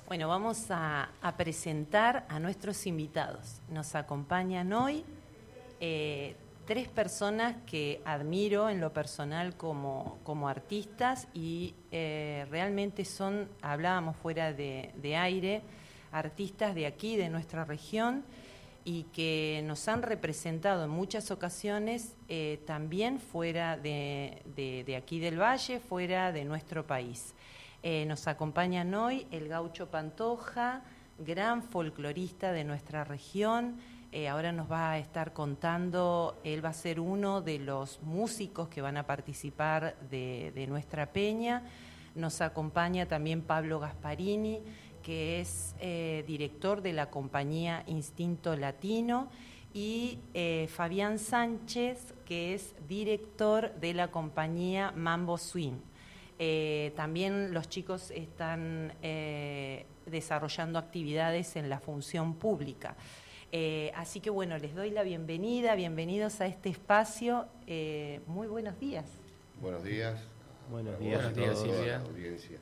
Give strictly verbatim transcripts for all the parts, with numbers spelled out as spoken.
Bueno, vamos a, a presentar a nuestros invitados. Nos acompañan hoy eh, tres personas que admiro en lo personal como, como artistas y eh, realmente son, hablábamos fuera de, de aire, artistas de aquí, de nuestra región, y que nos han representado en muchas ocasiones eh, también fuera de, de, de aquí del Valle, fuera de nuestro país. Eh, nos acompañan hoy el Gaucho Pantoja, gran folclorista de nuestra región. Eh, ahora nos va a estar contando, él va a ser uno de los músicos que van a participar de, de nuestra peña. Nos acompaña también Pablo Gasparini, que es eh, director de la compañía Instinto Latino, y eh, Fabián Sánchez, que es director de la compañía Mambo Swing. Eh, también los chicos están eh, desarrollando actividades en la función pública. Eh, así que bueno, les doy la bienvenida, bienvenidos a este espacio. Eh, muy buenos días. Buenos días. Buenos días, buenos días, Silvia. Audiencia.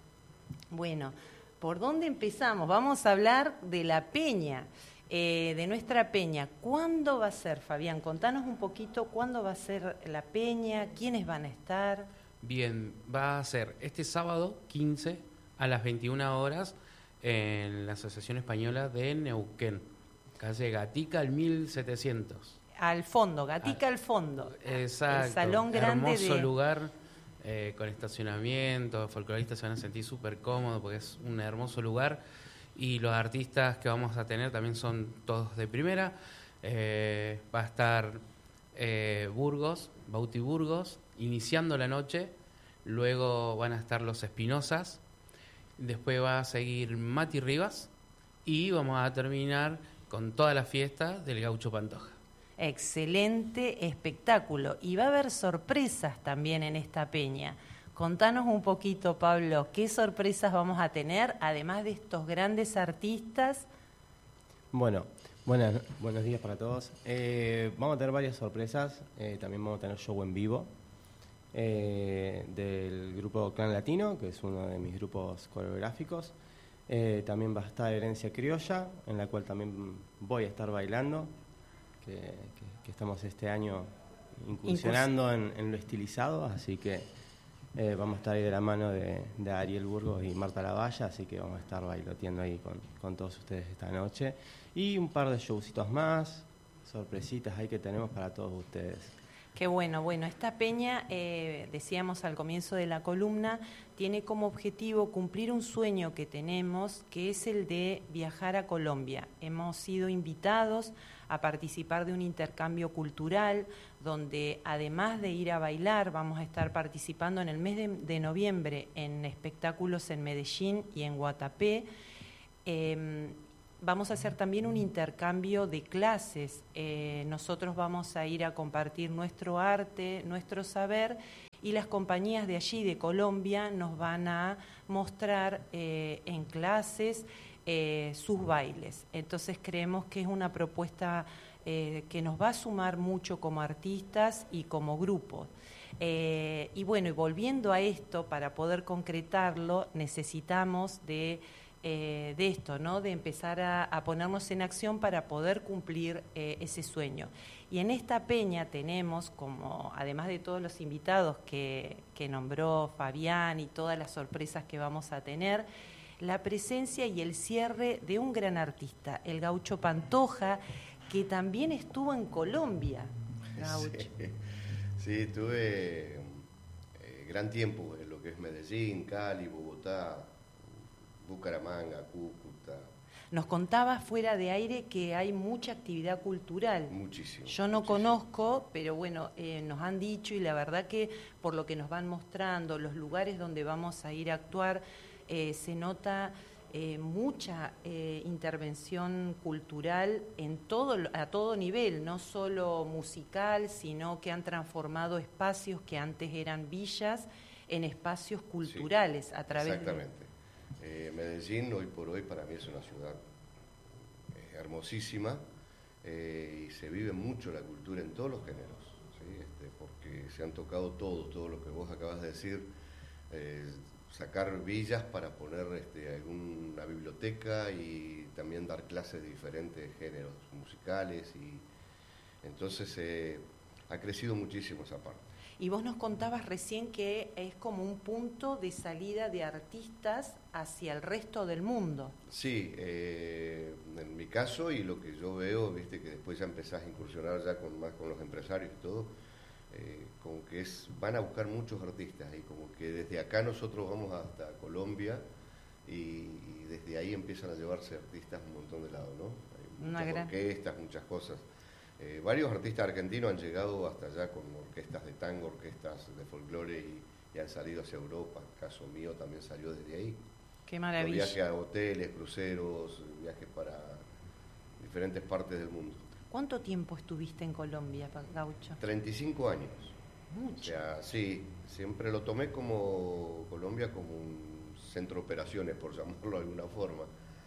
Bueno, ¿por dónde empezamos? Vamos a hablar de la peña, eh, de nuestra peña. ¿Cuándo va a ser, Fabián? Contanos un poquito cuándo va a ser la peña, quiénes van a estar. Bien, va a ser este sábado quince a las veintiuna horas en la Asociación Española de Neuquén, calle Gatica al mil setecientos. Al fondo, Gatica al, al fondo. Exacto. El salón grande. Hermoso de... lugar, eh, con estacionamiento, folcloristas se van a sentir súper cómodos porque es un hermoso lugar y los artistas que vamos a tener también son todos de primera. Eh, va a estar eh, Burgos, Bauti Burgos, iniciando la noche, luego van a estar los Espinosas, después va a seguir Mati Rivas y vamos a terminar con toda la fiesta del Gaucho Pantoja. Excelente espectáculo. Y va a haber sorpresas también en esta peña. Contanos un poquito, Pablo, qué sorpresas vamos a tener, además de estos grandes artistas. Bueno, buenas, buenos días para todos. Eh, vamos a tener varias sorpresas, eh, también vamos a tener show en vivo. Eh, del grupo Clan Latino, que es uno de mis grupos coreográficos. Eh, también va a estar Herencia Criolla, en la cual también voy a estar bailando, que, que, que estamos este año incursionando en, en lo estilizado, así que eh, vamos a estar ahí de la mano de, de Ariel Burgos y Marta Lavalla, así que vamos a estar bailoteando ahí con, con todos ustedes esta noche. Y un par de showcitos más, sorpresitas ahí que tenemos para todos ustedes. Qué bueno, bueno, esta peña, eh, decíamos al comienzo de la columna, tiene como objetivo cumplir un sueño que tenemos, que es el de viajar a Colombia. Hemos sido invitados a participar de un intercambio cultural, donde además de ir a bailar, vamos a estar participando en el mes de, de noviembre en espectáculos en Medellín y en Guatapé. Eh, Vamos a hacer también un intercambio de clases. Eh, nosotros vamos a ir a compartir nuestro arte, nuestro saber, y las compañías de allí, de Colombia, nos van a mostrar eh, en clases eh, sus bailes. Entonces creemos que es una propuesta eh, que nos va a sumar mucho como artistas y como grupo. Eh, y bueno, y volviendo a esto, para poder concretarlo, necesitamos de... Eh, de esto, ¿no? De empezar a, a ponernos en acción para poder cumplir eh, ese sueño. Y en esta peña tenemos, como además de todos los invitados que, que nombró Fabián y todas las sorpresas que vamos a tener, la presencia y el cierre de un gran artista, el Gaucho Pantoja, que también estuvo en Colombia. Gaucho. Sí, sí, tuve eh, gran tiempo en lo que es Medellín, Cali, Bogotá, Bucaramanga, Cúcuta. Nos contaba fuera de aire que hay mucha actividad cultural. Muchísimo. Yo no muchísimo. conozco, pero bueno, eh, nos han dicho y la verdad que por lo que nos van mostrando, los lugares donde vamos a ir a actuar, eh, se nota eh, mucha eh, intervención cultural en todo, a todo nivel, no solo musical, sino que han transformado espacios que antes eran villas en espacios culturales. Sí, a través exactamente. De... Eh, Medellín hoy por hoy para mí es una ciudad eh, hermosísima eh, y se vive mucho la cultura en todos los géneros, ¿sí? este, porque se han tocado todo, todo lo que vos acabas de decir, eh, sacar villas para poner este, alguna biblioteca y también dar clases de diferentes géneros musicales, y entonces eh, ha crecido muchísimo esa parte. Y vos nos contabas recién que es como un punto de salida de artistas hacia el resto del mundo. Sí, eh, en mi caso, y lo que yo veo, viste que después ya empezás a incursionar ya con más con los empresarios y todo, eh, como que es van a buscar muchos artistas, y como que desde acá nosotros vamos hasta Colombia, y, y desde ahí empiezan a llevarse artistas un montón de lados, ¿no? Hay muchas gran... orquestas, muchas cosas. Eh, varios artistas argentinos han llegado hasta allá con orquestas de tango, orquestas de folclore, y, y han salido hacia Europa. El caso mío también salió desde ahí. ¡Qué maravilla! Viajes a hoteles, cruceros, viajes para diferentes partes del mundo. ¿Cuánto tiempo estuviste en Colombia, Gaucho? treinta y cinco años. Mucho. O sea, sí, siempre lo tomé como Colombia como un centro de operaciones, por llamarlo de alguna forma.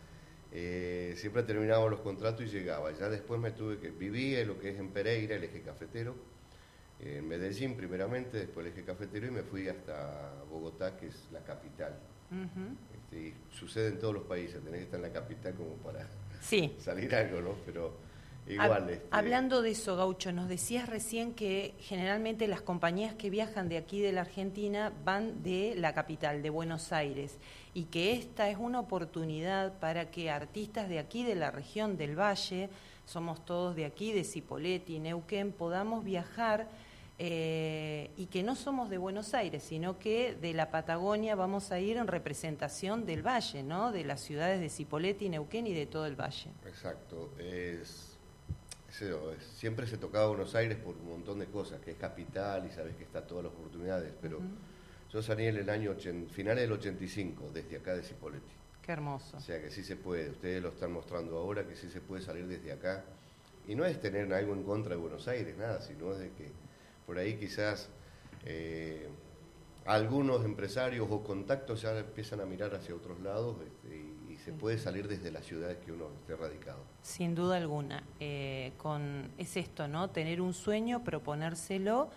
Eh, siempre terminaba los contratos y llegaba. Ya después me tuve que vivir en lo que es en Pereira, el eje cafetero, eh, en Medellín primeramente, después el eje cafetero, y me fui hasta Bogotá, que es la capital. Uh-huh. Este, y sucede en todos los países, tenés que estar en la capital como para sí. salir algo, ¿no? Pero igual. Hab- este... Hablando de eso, Gaucho, nos decías recién que generalmente las compañías que viajan de aquí de la Argentina van de la capital, de Buenos Aires, y que esta es una oportunidad para que artistas de aquí, de la región del Valle, somos todos de aquí, de Cipolletti, Neuquén, podamos viajar, eh, y que no somos de Buenos Aires, sino que de la Patagonia vamos a ir en representación del Valle, ¿no? De las ciudades de Cipolletti, Neuquén y de todo el Valle. Exacto, es... siempre se tocaba Buenos Aires por un montón de cosas, que es capital y sabes que está todas las oportunidades, pero uh-huh. yo salí en el año ochenta, finales del ochenta y cinco, desde acá de Cipolletti. Qué hermoso. O sea que sí se puede, ustedes lo están mostrando ahora, que sí se puede salir desde acá, y no es tener algo en contra de Buenos Aires, nada, sino es de que por ahí quizás eh, algunos empresarios o contactos ya empiezan a mirar hacia otros lados, este, y, y se puede salir desde las ciudades que uno esté radicado. Sin duda alguna, eh, con es esto, ¿no? Tener un sueño, proponérselo,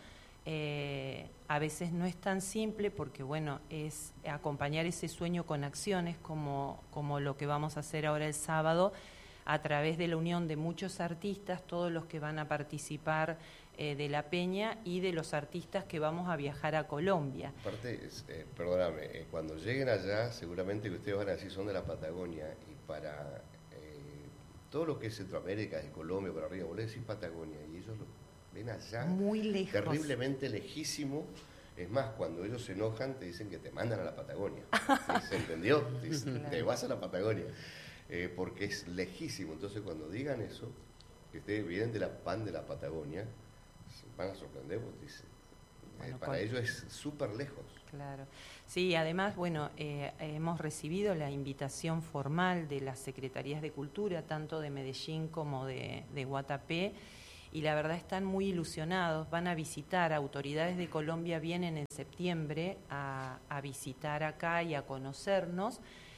eh, a veces no es tan simple porque, bueno, es acompañar ese sueño con acciones como, como lo que vamos a hacer ahora el sábado, a través de la unión de muchos artistas, todos los que van a participar eh, de la peña y de los artistas que vamos a viajar a Colombia. Aparte, eh, perdóname, eh, cuando lleguen allá, seguramente que ustedes van a decir son de la Patagonia, y para eh, todo lo que es Centroamérica, de Colombia, por arriba, vos le decís Patagonia, y ellos lo ven allá, muy lejos, terriblemente lejísimo. Es más, cuando ellos se enojan, te dicen que te mandan a la Patagonia. ¿Se entendió? Te, dicen, claro. Te vas a la Patagonia. Eh, porque es lejísimo. Entonces, cuando digan eso, que ustedes vienen de la pan de la Patagonia, se van a sorprender, porque dicen, bueno, eh, para con... ellos es súper lejos. Claro. Sí, además, bueno, eh, hemos recibido la invitación formal de las Secretarías de Cultura, tanto de Medellín como de, de Guatapé, y la verdad están muy ilusionados. Van a visitar, autoridades de Colombia vienen en septiembre a, a visitar acá y a conocernos.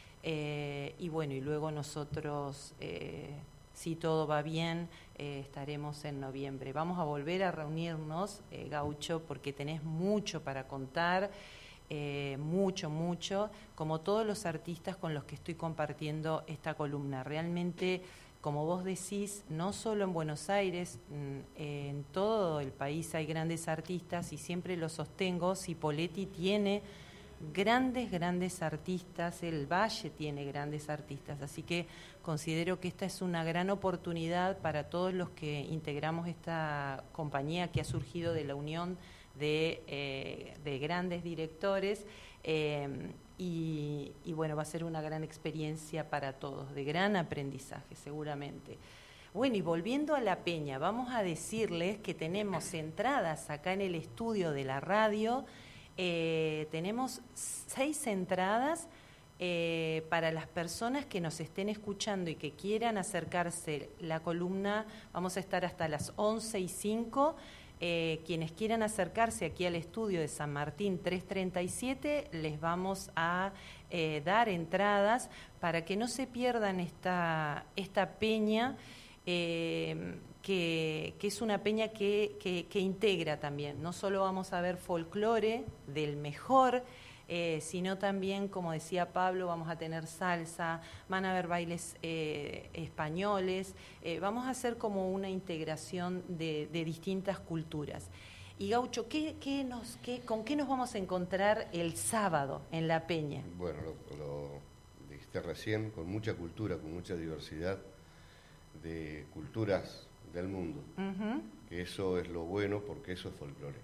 Eh, y bueno, y luego nosotros, eh, si todo va bien, eh, estaremos en noviembre. Vamos a volver a reunirnos, eh, Gaucho, porque tenés mucho para contar, eh, mucho, mucho, como todos los artistas con los que estoy compartiendo esta columna. Realmente, como vos decís, no solo en Buenos Aires, en todo el país hay grandes artistas, y siempre lo sostengo. Cipolletti tiene grandes, grandes artistas, el Valle tiene grandes artistas, así que considero que esta es una gran oportunidad para todos los que integramos esta compañía que ha surgido de la unión de, eh, de grandes directores, eh, y, y bueno, va a ser una gran experiencia para todos, de gran aprendizaje seguramente. Bueno, y volviendo a la peña, vamos a decirles que tenemos entradas acá en el estudio de la radio. Eh, tenemos seis entradas eh, para las personas que nos estén escuchando y que quieran acercarse. La columna, vamos a estar hasta las once y cinco. Eh, quienes quieran acercarse aquí al estudio de San Martín trescientos treinta y siete, les vamos a eh, dar entradas para que no se pierdan esta, esta peña. Eh, Que, que es una peña que, que, que integra también. No solo vamos a ver folclore del mejor, eh, sino también, como decía Pablo, vamos a tener salsa, van a haber bailes eh, españoles, eh, vamos a hacer como una integración de, de distintas culturas. Y Gaucho, ¿qué, qué nos, qué, ¿con qué nos vamos a encontrar el sábado en La Peña? Bueno, lo, lo dijiste recién, con mucha cultura, con mucha diversidad de culturas del mundo. Uh-huh. Que eso es lo bueno, porque eso es folclore.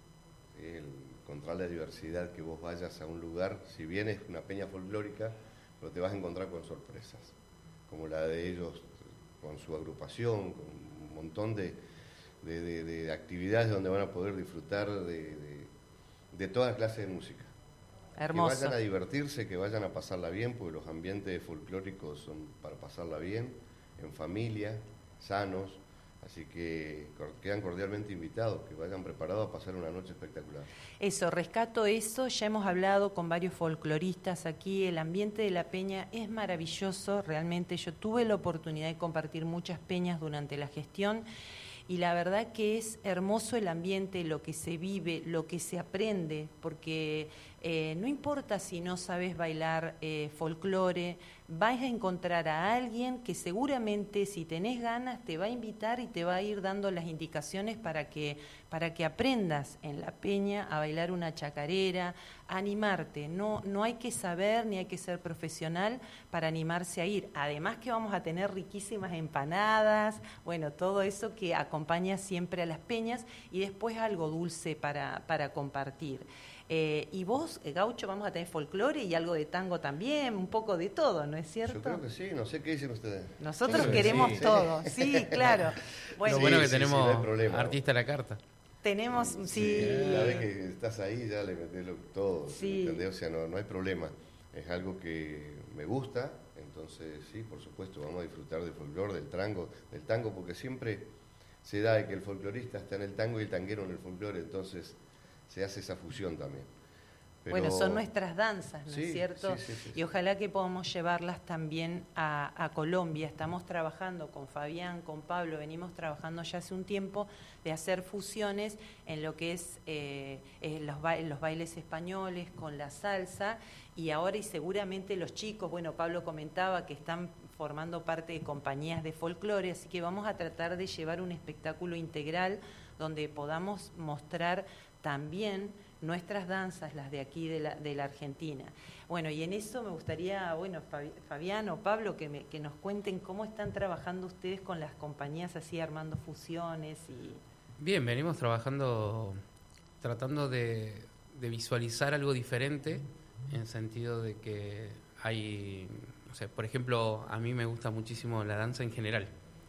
El encontrar la diversidad, que vos vayas a un lugar, si bien es una peña folclórica, pero te vas a encontrar con sorpresas, como la de ellos, con su agrupación, con un montón de, de, de, de actividades donde van a poder disfrutar de, de, de toda clase de música. Hermoso. Que vayan a divertirse, que vayan a pasarla bien, porque los ambientes folclóricos son para pasarla bien, en familia, sanos. Así que quedan cordialmente invitados, que vayan preparados a pasar una noche espectacular. Eso, rescato eso, ya hemos hablado con varios folcloristas aquí, el ambiente de la peña es maravilloso, realmente yo tuve la oportunidad de compartir muchas peñas durante la gestión y la verdad que es hermoso el ambiente, lo que se vive, lo que se aprende, porque eh, no importa si no sabes bailar eh, folclore, vas a encontrar a alguien que seguramente si tenés ganas te va a invitar y te va a ir dando las indicaciones para que, para que aprendas en la peña a bailar una chacarera, a animarte. No, no hay que saber ni hay que ser profesional para animarse a ir. Además que vamos a tener riquísimas empanadas, bueno, todo eso que acompaña siempre a las peñas y después algo dulce para, para compartir. Eh, y vos, Gaucho, vamos a tener folclore y algo de tango también, un poco de todo, ¿no es cierto? Yo creo que sí, no sé qué dicen ustedes. Nosotros sí, queremos sí, todo, sí, sí claro. Bueno, Lo bueno sí, que sí, tenemos sí, no hay artista a la carta. Tenemos, sí. sí. La vez que estás ahí ya le metés todo, sí. ¿entendés? O sea, no, no hay problema. Es algo que me gusta, entonces sí, por supuesto, vamos a disfrutar del folclore, del tango, del tango, porque siempre se da de que el folclorista está en el tango y el tanguero en el folclore, entonces se hace esa fusión también. Pero... Bueno, son nuestras danzas, ¿no sí, es cierto? Sí, sí, sí, y ojalá que podamos llevarlas también a, a Colombia. Estamos trabajando con Fabián, con Pablo, venimos trabajando ya hace un tiempo de hacer fusiones en lo que es eh, eh, los, ba los bailes españoles con la salsa y ahora y seguramente los chicos, bueno, Pablo comentaba que están formando parte de compañías de folclore, así que vamos a tratar de llevar un espectáculo integral donde podamos mostrar también nuestras danzas, las de aquí de la, de la Argentina. Bueno, y en eso me gustaría, bueno, Fabián o Pablo, que, me, que nos cuenten cómo están trabajando ustedes con las compañías así, armando fusiones y... Bien, venimos trabajando, tratando de, de visualizar algo diferente, en el sentido de que hay, o sea, por ejemplo, a mí me gusta muchísimo la danza en general.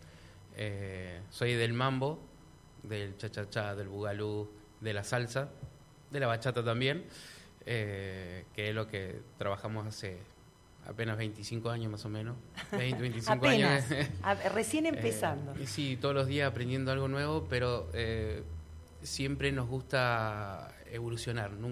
Eh, soy del mambo, del cha-cha-cha, del bugalú, de la salsa, de la bachata también, eh, que es lo que trabajamos hace apenas veinticinco años más o menos. veinte, veinticinco apenas, años. a, recién empezando. Eh, sí, todos los días aprendiendo algo nuevo, pero eh, siempre nos gusta evolucionar. Nunca